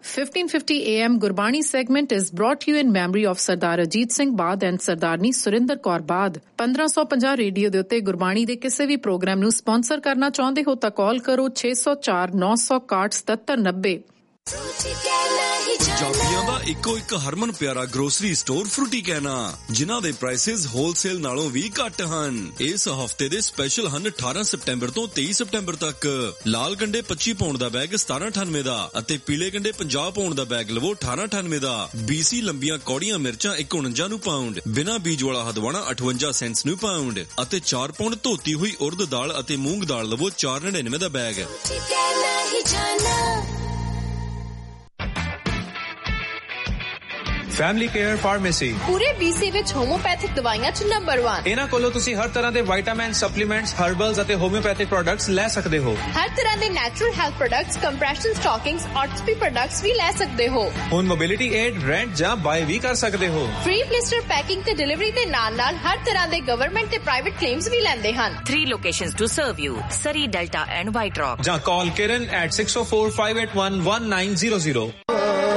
1550 AM Gurbani segment is brought to you in memory of Sardar Ajit Singh Baad and Sardarni Surinder Kaur Baad. 1550 radio ਦੇ ਉੱਤੇ ਗੁਰਬਾਣੀ ਦੇ ਕਿਸੇ ਵੀ programme ਨੂੰ sponsor ਕਰਨਾ ਚਾਹੁੰਦੇ ਹੋ ਤਾਂ ਕਾਲ ਕਰੋ 604 961 7790। ਪੰਜਾਬੀਆਂ ਦਾ ਇੱਕੋ ਇੱਕ ਹਰਮਨ ਪਿਆਰਾ ਗਰੋਸਰੀ ਸਟੋਰ ਫਰੂਟੀ ਕਹਿਣਾ, ਜਿਨ੍ਹਾਂ ਦੇ ਪ੍ਰਾਈਸਿਸ ਹੋਲਸੇਲ ਨਾਲੋਂ ਵੀ ਘੱਟ ਹਨ। ਇਸ ਹਫਤੇ ਦੇ ਸਪੈਸ਼ਲ ਹਨ 18 ਸਤੰਬਰ ਤੋਂ 23 ਸਤੰਬਰ ਤੱਕ। ਲਾਲ ਗੰਡੇ 25 ਪਾਉਂਡ ਦਾ ਬੈਗ 1798 ਦਾ ਅਤੇ ਪੀਲੇ ਗੰਡੇ 50 ਪਾਉਂਡ ਦਾ ਬੈਗ ਲਵੋ 1898 ਦਾ। BC ਲੰਬੀਆਂ ਕੌੜੀਆਂ ਮਿਰਚਾਂ 149 ਨੂੰ ਪਾਉਂਡ, ਬਿਨਾਂ ਬੀਜ ਵਾਲਾ ਹਦਵਾਣਾ 58 ਸੈਂਟਸ ਨੂੰ ਪਾਉਂਡ ਅਤੇ 4 ਪਾਉਂਡ ਧੋਤੀ ਹੋਈ ਉਰਦ ਦਾਲ ਅਤੇ ਮੂੰਗ ਦਾਲ ਲਵੋ 499 ਦਾ ਬੈਗ। ਫੈਮਿਲੀ ਕੇਅਰ ਫਾਰਮੇਸੀ ਪੂਰੇ BC ਵਿੱਚ ਹੋਮੋਪੈਥਿਕ ਦਵਾਈਆਂ 'ਚ ਨੰਬਰ 1। ਇਹਨਾਂ ਕੋਲੋਂ ਤੁਸੀਂ ਹਰ ਤਰ੍ਹਾਂ ਦੇ ਵਿਟਾਮਿਨ, ਸਪਲੀਮੈਂਟਸ, ਹਰਬਲਸ ਅਤੇ ਹੋਮਿਓਪੈਥਿਕ ਪ੍ਰੋਡਕਟਸ ਲੈ ਸਕਦੇ ਹੋ। ਹਰ ਤਰ੍ਹਾਂ ਦੇ natural health products, compression ਸਟਾਕਿੰਗਸ, ਆਰਥੋਪੀ products ਵੀ ਲੈ ਸਕਦੇ ਹੋ। ਹੁਣ ਮੋਬਿਲਿਟੀ ਏਡ, ਰੈਂਟ ਜਾਂ ਬਾਏ ਵੀ ਕਰ ਸਕਦੇ ਹੋ। ਫ੍ਰੀ ਬਲਿਸਟਰ ਪੈਕਿੰਗ ਤੇ ਡਿਲੀਵਰੀ ਦੇ ਨਾਲ-ਨਾਲ ਹਰ ਤਰ੍ਹਾਂ ਦੇ ਗਵਰਨਮੈਂਟ ਤੇ ਪ੍ਰਾਈਵੇਟ ਕਲੇਮਸ ਵੀ ਲੈਂਦੇ ਹਨ। 3 locations to serve you: Surrey, Delta and White Rock. ਜਾਂ ਕਾਲ Kiran at 604-581-1900।